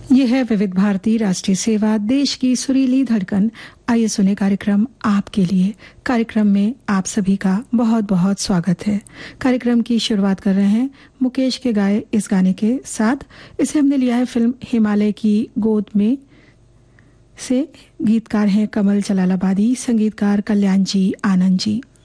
ये है विविध भारती राष्ट्रीय सेवा, देश की सुरीली धड़कन। आइए सुने कार्यक्रम आपके लिए। कार्यक्रम में आप सभी का बहुत बहुत स्वागत है। कार्यक्रम की शुरुआत कर रहे हैं मुकेश के गाए इस गाने के साथ। इसे हमने लिया है फिल्म हिमालय की गोद में से। गीतकार हैं कमल जलालाबादी, संगीतकार कल्याण जी आनंद जी।